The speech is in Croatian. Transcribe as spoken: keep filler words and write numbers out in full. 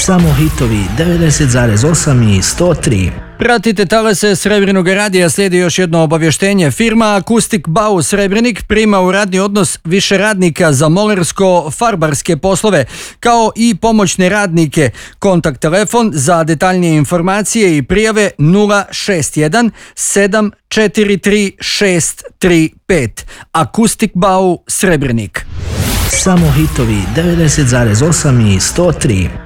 Samo hitovi devedeset zarez osam i sto tri. Pratite talase Srebrnog radija, slijedi još jedno obavještenje. Firma Akustik Bau Srebrenik prima u radni odnos više radnika za molersko-farbarske poslove, kao i pomoćne radnike. Kontakt telefon za detaljnije informacije i prijave nula šest jedan sedam četiri tri šest tri pet. Akustik Bau Srebrenik. Samo hitovi devedeset zarez osam i sto tri.